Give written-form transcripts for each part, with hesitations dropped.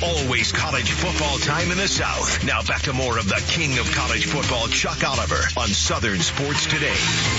Always college football time in the South. Now back to more of the king of college football, Chuck Oliver, on Southern Sports Today.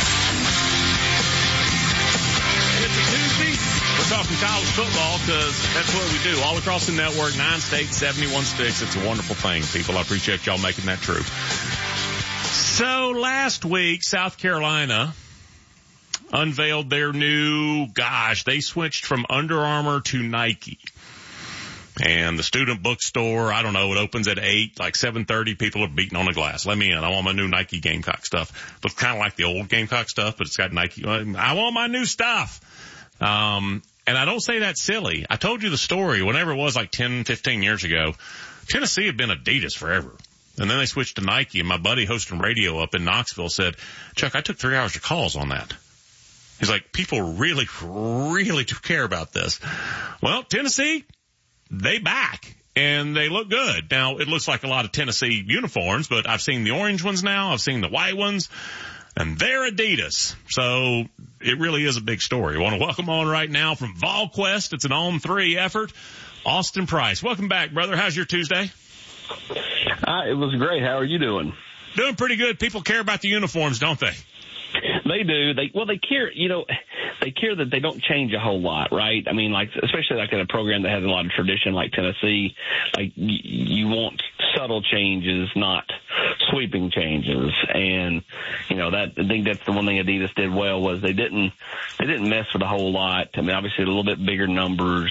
And it's a Tuesday. We're talking college football because that's what we do. All across the network, 9 states, 71 sticks. It's a wonderful thing, people. I appreciate y'all making that true. So last week, South Carolina unveiled their new, they switched from Under Armour to Nike. And the student bookstore, I don't know, it opens at 8, like 7:30, people are beating on the glass. Let me in. I want my new Nike Gamecock stuff. Looks kind of like the old Gamecock stuff, but it's got Nike. I want my new stuff. And I don't say that silly. I told you the story whenever it was like 10, 15 years ago. Tennessee had been Adidas forever. And then they switched to Nike, and my buddy hosting radio up in Knoxville said, Chuck, I took 3 hours of calls on that. He's like, people really, really do care about this. Well, Tennessee, they back, and they look good. Now, it looks like a lot of Tennessee uniforms, but I've seen the orange ones now. I've seen the white ones, and they're Adidas. So it really is a big story. I want to welcome on right now from VolQuest. It's an On-3 effort. Austin Price. Welcome back, brother. How's your Tuesday? It was great. How are you doing? Doing pretty good. People care about the uniforms, don't they? They do. They care, they care that they don't change a whole lot, right? I mean, like, especially like in a program that has a lot of tradition like Tennessee, like you want subtle changes, not sweeping changes. And, I think that's the one thing Adidas did well was they didn't mess with a whole lot. I mean, obviously a little bit bigger numbers,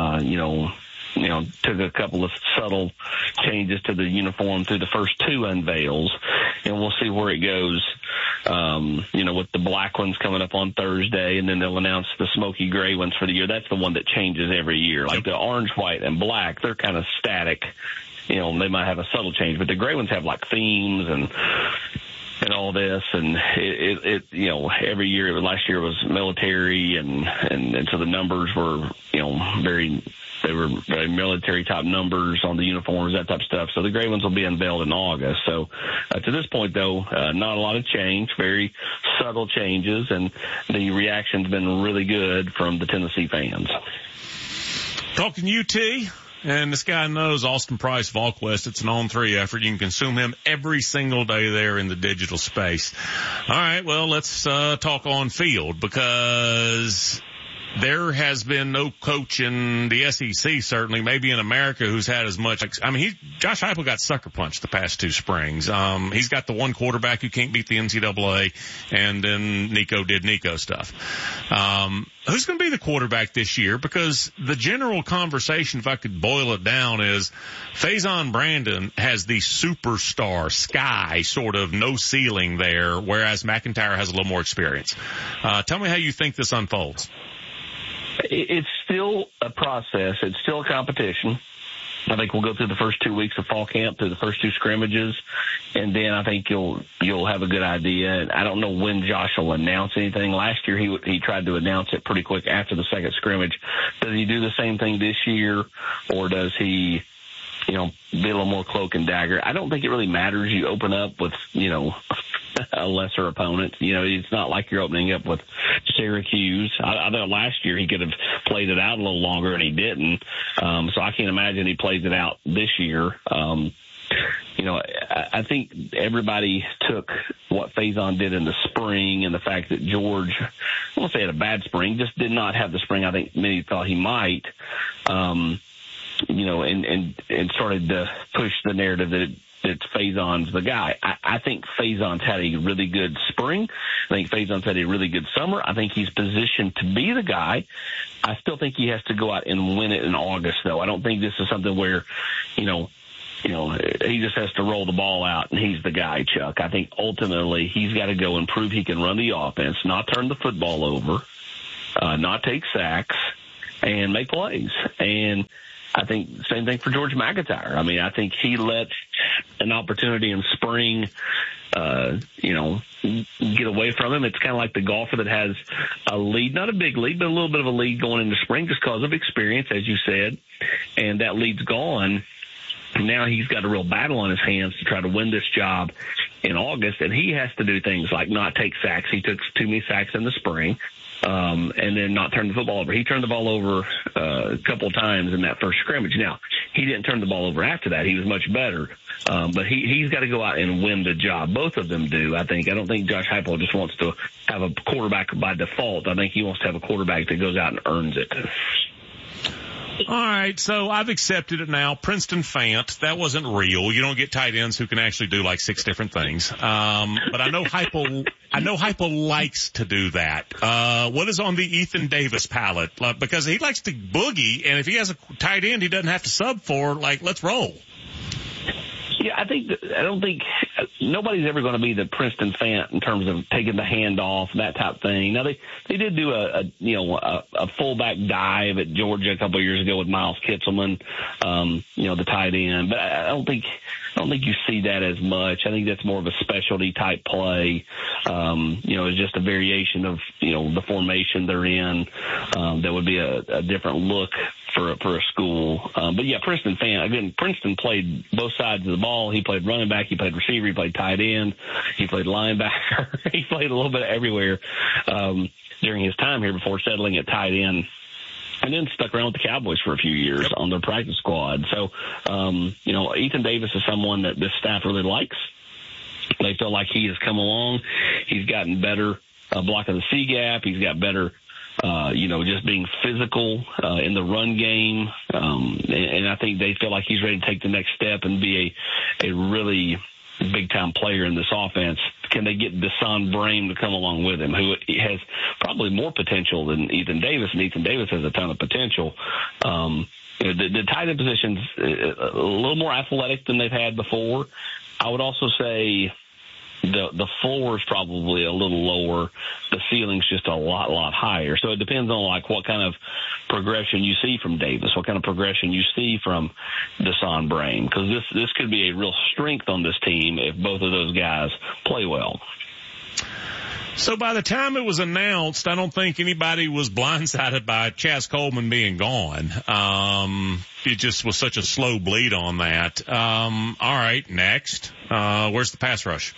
took a couple of subtle changes to the uniform through the first 2 unveils, and we'll see where it goes. With the black ones coming up on Thursday, and then they'll announce the smoky gray ones for the year. That's the one that changes every year. Like the orange, white, and black, they're kind of static. They might have a subtle change, but the gray ones have like themes and all this, and every year, last year was military, and so the numbers were, they were very military type numbers on the uniforms, that type of stuff. So the gray ones will be unveiled in August. So to this point, though, not a lot of change, very subtle changes, and the reaction's been really good from the Tennessee fans. Talking UT. And this guy knows Austin Price, VolQuest. It's an On-3 effort. You can consume him every single day there in the digital space. All right, well, let's talk on field, because there has been no coach in the SEC, certainly, maybe in America, who's had as much. Josh Heupel got sucker punched the past 2 springs. He's got the one quarterback who can't beat the NCAA, and then Nico did Nico stuff. Who's going to be the quarterback this year? Because the general conversation, if I could boil it down, is Faison Brandon has the superstar sky sort of no ceiling there, whereas McIntyre has a little more experience. Tell me how you think this unfolds. It's still a process. It's still a competition. I think we'll go through the first 2 weeks of fall camp, through the first 2 scrimmages, and then I think you'll have a good idea. And I don't know when Josh will announce anything. Last year he tried to announce it pretty quick after the second scrimmage. Does he do the same thing this year, or does he, be a little more cloak and dagger? I don't think it really matters. You open up with, a lesser opponent. It's not like you're opening up with Syracuse. I know last year he could have played it out a little longer, and he didn't. So I can't imagine he plays it out this year. I think everybody took what Faison did in the spring, and the fact that George, I won't say had a bad spring, just did not have the spring I think many thought he might. And started to push the narrative that Faison's the guy. I think Faison's had a really good spring. I think Faison's had a really good summer. I think he's positioned to be the guy. I still think he has to go out and win it in August, though. I don't think this is something where, he just has to roll the ball out and he's the guy, Chuck. I think ultimately he's got to go and prove he can run the offense, not turn the football over, not take sacks, and make plays. And I think same thing for George McIntyre. I mean, I think he let an opportunity in spring, get away from him. It's kind of like the golfer that has a lead, not a big lead, but a little bit of a lead going into spring just because of experience, as you said, and that lead's gone. Now he's got a real battle on his hands to try to win this job in August, and he has to do things like not take sacks. He took too many sacks in the spring. And then not turn the football over. He turned the ball over a couple of times in that first scrimmage. Now, he didn't turn the ball over after that. He was much better. But he's got to go out and win the job. Both of them do, I think. I don't think Josh Heupel just wants to have a quarterback by default. I think he wants to have a quarterback that goes out and earns it. All right, so I've accepted it now. Princeton Fant, that wasn't real. You don't get tight ends who can actually do like 6 different things. But I know Heupel likes to do that. What is on the Ethan Davis palette? Because he likes to boogie, and if he has a tight end he doesn't have to sub for, let's roll. Yeah, I don't think nobody's ever going to be the Princeton Fant in terms of taking the handoff, that type of thing. Now they did do a fullback dive at Georgia a couple of years ago with Miles Kitselman, the tight end. But I don't think you see that as much. I think that's more of a specialty type play. It's just a variation of the formation they're in. That would be a different look for a school. But yeah, Princeton Fant, again, Princeton played both sides of the ball. He played running back, he played receiver, he played tight end, he played linebacker. He played a little bit everywhere during his time here before settling at tight end. And then stuck around with the Cowboys for a few years on their practice squad. So, Ethan Davis is someone that this staff really likes. They feel like he has come along. He's gotten better blocking the C-gap. He's got better just being physical in the run game. And I think they feel like he's ready to take the next step and be a really big-time player in this offense. Can they get Deshaun Brame to come along with him, who has probably more potential than Ethan Davis, and Ethan Davis has a ton of potential. The tight end position's a little more athletic than they've had before. I would also say the floor is probably a little lower. The ceiling's just a lot higher. So it depends on what kind of progression you see from Davis, what kind of progression you see from Deshaun Brame, because this could be a real strength on this team if both of those guys play well. So by the time it was announced, I don't think anybody was blindsided by Chaz Coleman being gone. It just was such a slow bleed on that. All right, next. Where's the pass rush?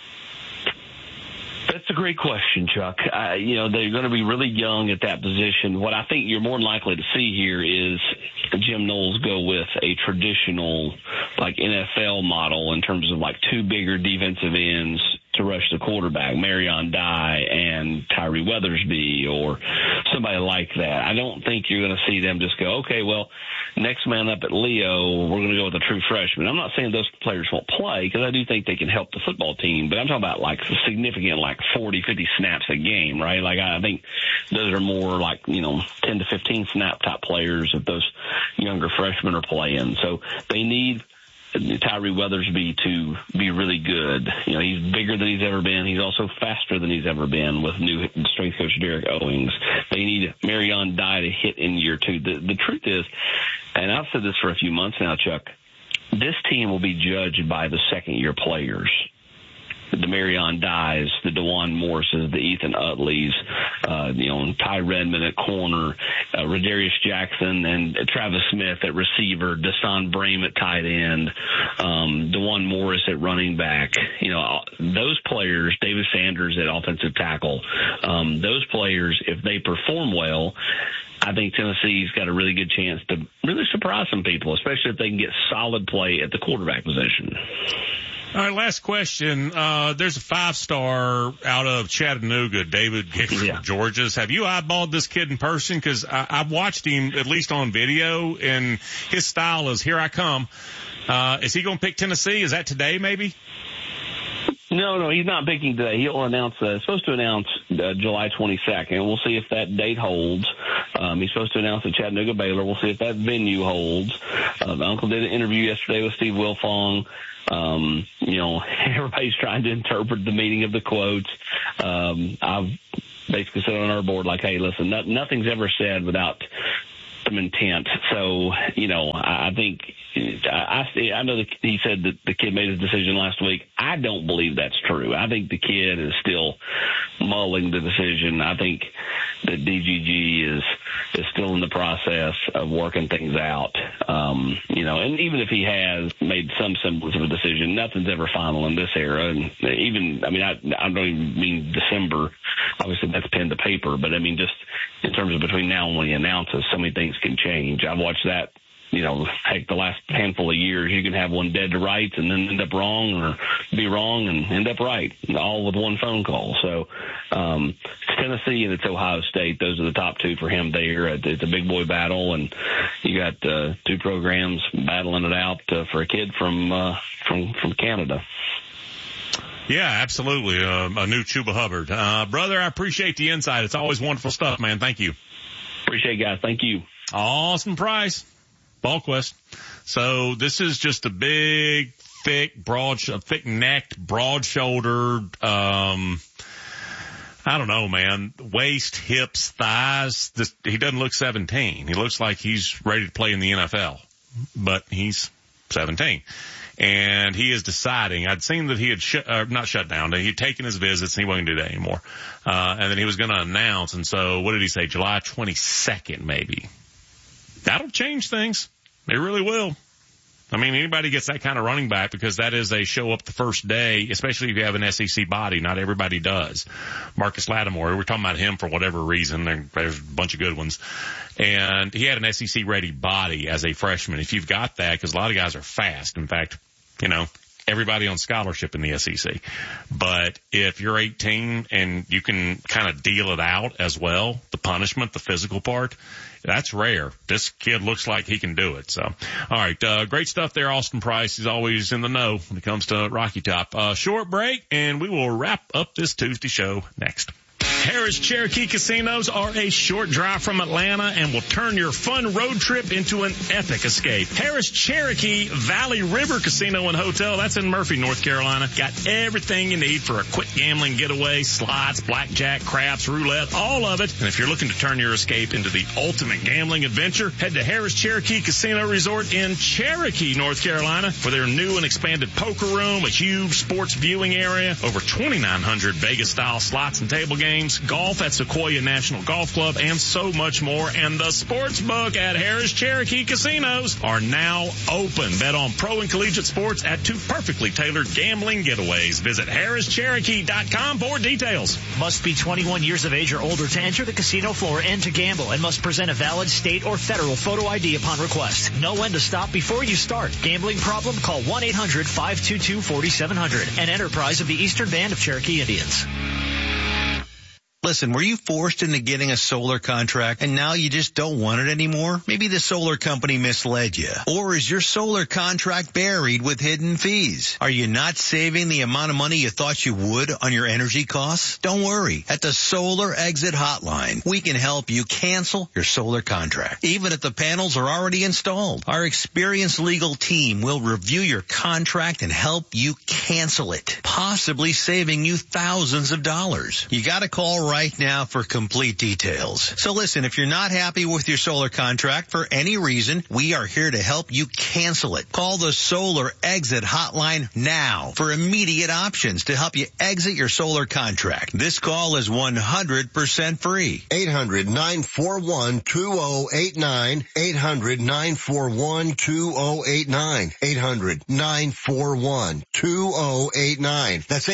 That's a great question, Chuck. They're going to be really young at that position. What I think you're more than likely to see here is Jim Knowles go with a traditional, NFL model in terms of 2 bigger defensive ends to rush the quarterback, Marion Dye and Tyree Weathersby or somebody like that. I don't think you're going to see them just go, okay, well, next man up at Leo, we're going to go with a true freshman. I'm not saying those players won't play, because I do think they can help the football team, but I'm talking about significant 40, 50 snaps a game, right? I think those are more 10 to 15 snap type players if those younger freshmen are playing. So they need Tyree Weathersby to be really good. He's bigger than he's ever been. He's also faster than he's ever been with new strength coach Derek Owings. They need Marion Dye to hit in year 2. The truth is, and I've said this for a few months now, Chuck, this team will be judged by the second-year players. The Marion Dyes, the DeJuan Morrises, the Ethan Utleys, Ty Redmond at corner, Rodarius Jackson and Travis Smith at receiver, Deshaun Brame at tight end, DeJuan Morris at running back. Those players, David Sanders at offensive tackle, those players, if they perform well, I think Tennessee's got a really good chance to really surprise some people, especially if they can get solid play at the quarterback position. All right, last question. There's a 5-star out of Chattanooga, David Georges. Have you eyeballed this kid in person? Because I've watched him at least on video, and his style is here I come. Is he going to pick Tennessee? Is that today maybe? No, he's not picking today. He'll announce, supposed to announce July 22nd. We'll see if that date holds. He's supposed to announce at Chattanooga Baylor. We'll see if that venue holds. Uncle did an interview yesterday with Steve Wilfong. Everybody's trying to interpret the meaning of the quotes. I've basically said on our board, hey, listen, nothing's ever said without some intent. So, I think, I know that he said that the kid made his decision last week. I don't believe that's true. I think the kid is still mulling the decision. I think that DGG is still in the process of working things out. And even if he has made some semblance of a decision, nothing's ever final in this era. And even, I don't even mean December. Obviously, that's pen to paper. But, just in terms of between now and when he announces, so many things can change. I've watched that heck, the last handful of years, you can have one dead to rights and then end up wrong, or be wrong and end up right, all with one phone call. So it's Tennessee and it's Ohio State. Those are the top two for him there. It's a big boy battle, and you got two programs battling it out for a kid from Canada. Yeah, absolutely. A new Chuba Hubbard. Brother, I appreciate the insight. It's always wonderful stuff, man. Thank you. Appreciate it, guys. Thank you. Austin Price, VolQuest. So this is just a big, thick-necked, broad-shouldered, I don't know, man, waist, hips, thighs. He doesn't look 17. He looks like he's ready to play in the NFL, but he's 17. And he is deciding, I'd seen that he had not shut down, he had taken his visits and he wasn't going to do that anymore. And then he was going to announce. And so what did he say? July 22nd, maybe. That'll change things. It really will. I mean, anybody gets that kind of running back, because that is a show up the first day, especially if you have an SEC body. Not everybody does. Marcus Lattimore, we're talking about him for whatever reason. There's a bunch of good ones. And he had an SEC ready body as a freshman. If you've got that, because a lot of guys are fast. In fact, everybody on scholarship in the SEC. But if you're 18 and you can kind of deal it out as well, the punishment, the physical part, that's rare. This kid looks like he can do it. So, all right. Great stuff there, Austin Price. He's always in the know when it comes to Rocky Top. Short break, and we will wrap up this Tuesday show next. Harris Cherokee Casinos are a short drive from Atlanta and will turn your fun road trip into an epic escape. Harris Cherokee Valley River Casino and Hotel, that's in Murphy, North Carolina. Got everything you need for a quick gambling getaway, slots, blackjack, craps, roulette, all of it. And if you're looking to turn your escape into the ultimate gambling adventure, head to Harris Cherokee Casino Resort in Cherokee, North Carolina, for their new and expanded poker room, a huge sports viewing area, over 2,900 Vegas-style slots and table games, golf at Sequoia National Golf Club, and so much more. And the sports book at Harris Cherokee Casinos are now open. Bet on pro and collegiate sports at two perfectly tailored gambling getaways. Visit HarrisCherokee.com for details. Must be 21 years of age or older to enter the casino floor and to gamble, and must present a valid state or federal photo ID upon request. Know when to stop before you start. Gambling problem? Call 1-800-522-4700. An enterprise of the Eastern Band of Cherokee Indians. Listen, were you forced into getting a solar contract and now you just don't want it anymore? Maybe the solar company misled you. Or is your solar contract buried with hidden fees? Are you not saving the amount of money you thought you would on your energy costs? Don't worry. At the Solar Exit Hotline, we can help you cancel your solar contract, even if the panels are already installed. Our experienced legal team will review your contract and help you cancel it, possibly saving you thousands of dollars. You gotta call right now for complete details. So listen, if you're not happy with your solar contract for any reason, we are here to help you cancel it. Call the Solar Exit Hotline now for immediate options to help you exit your solar contract. This call is 100% free. 800-941-2089. 800-941-2089. 800-941-2089. That's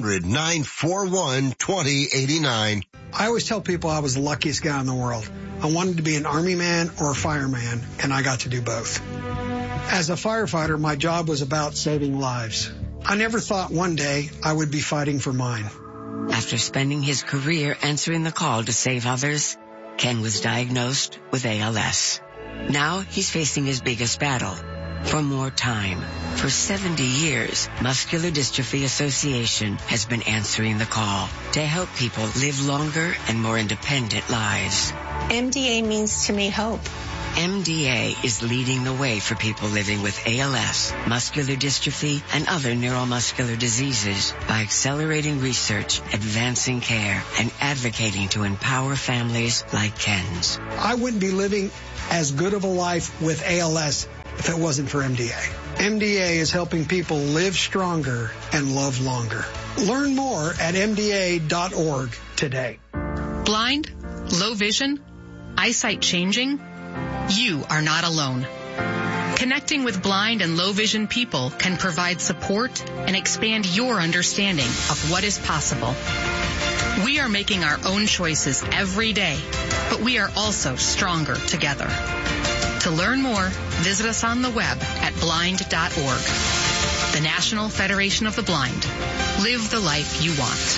800-941-2089. I always tell people I was the luckiest guy in the world. I wanted to be an Army man or a fireman, and I got to do both. As a firefighter, my job was about saving lives. I never thought one day I would be fighting for mine. After spending his career answering the call to save others, Ken was diagnosed with ALS. Now he's facing his biggest battle, for more time. For 70 years, Muscular Dystrophy Association has been answering the call to help people live longer and more independent lives. MDA means to me hope. MDA is leading the way for people living with ALS, muscular dystrophy, and other neuromuscular diseases by accelerating research, advancing care, and advocating to empower families like Ken's. I wouldn't be living as good of a life with ALS if it wasn't for MDA. MDA is helping people live stronger and love longer. Learn more at MDA.org today. Blind? Low vision? Eyesight changing? You are not alone. Connecting with blind and low vision people can provide support and expand your understanding of what is possible. We are making our own choices every day, but we are also stronger together. To learn more, visit us on the web at blind.org. The National Federation of the Blind. Live the life you want.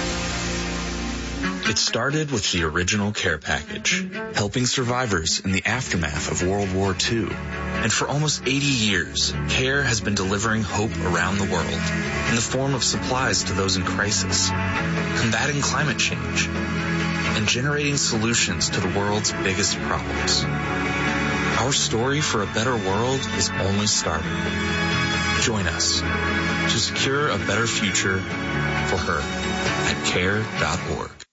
It started with the original care package, helping survivors in the aftermath of World War II. And for almost 80 years, CARE has been delivering hope around the world in the form of supplies to those in crisis, combating climate change, and generating solutions to the world's biggest problems. Our story for a better world is only starting. Join us to secure a better future for her at care.org.